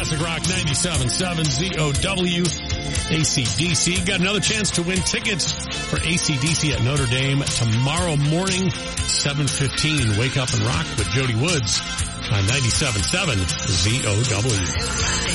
Classic Rock 97.7 ZOW. AC/DC. Got another chance to win tickets for AC/DC at Notre Dame tomorrow morning, 7:15. Wake up and rock with Jody Woods on 97.7 ZOW.